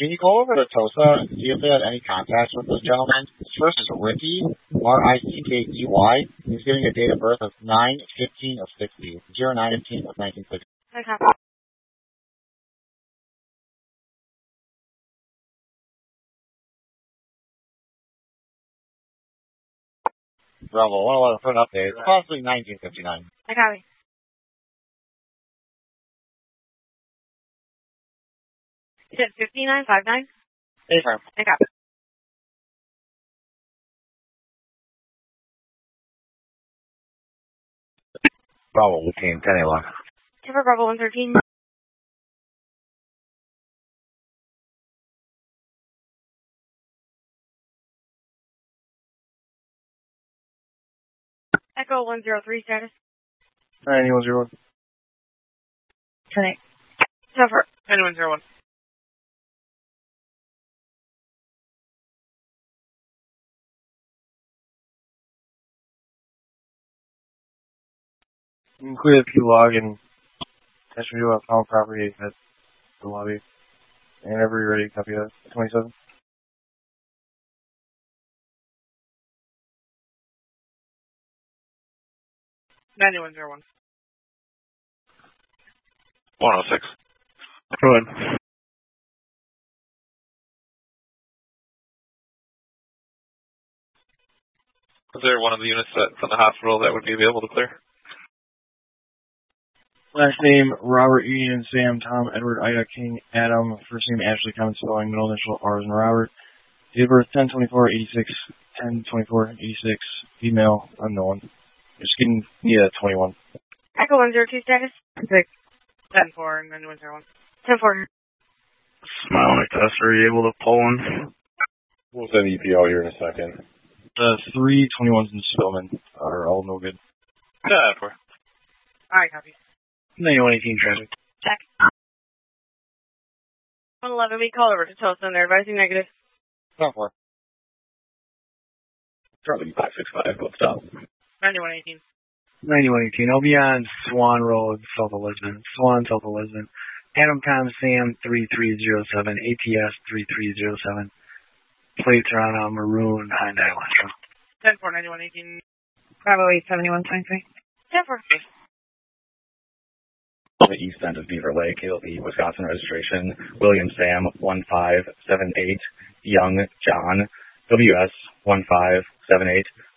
Can you go over to TOSA and see if they had any contacts with this gentleman? His first is Ricky, R-I-C-K-E-Y. He's giving a date of birth of 9/15 of 60, 09/15 of 1960. Okay. Bravo, 111 for an update. Possibly 1959. I copy. You said 5959? Affirm. I copy. Bravo, Lieutenant 10-11. Timber Bravo 113. Echo 103 status. 9101. 10-8. Suffer. 9101. You can clear the P log and test review of found property at the lobby. And whenever you're ready, copy that. 27. $9101. 106. Go ahead. Is there one of the units from the hospital that would be available to clear? Last name, Robert, Union, Sam, Tom, Edward, Ida, King, Adam. First name, Ashley, common spelling, middle initial, R as in Robert. Date of birth, 10/24/86, 10/24/86. Female, unknown. Just getting, 21. Echo 102 status. 6. 10-4 and then 101. 10-4. Smiling test, are you able to pull in? We'll send EPO here in a second. The 3 21s in Spillman are all no good. Yeah, 4. Alright, copy. 9118 traffic. Check. 111, we call over to Tulsa and they're advising negative. 10-4. Charlie 565, go stop. 9118. 9118, I'll be on Swan Road, south of Lisbon. Swan, south of Lisbon. Adam Tom Sam 3307, ATS 3307. Plates are on a maroon Hyundai Elantra. 10-4, 9118. Bravo 87123. 10-4. The east end of Beaver Lake, KLP, Wisconsin registration. William Sam 1578. Young John WS 1578.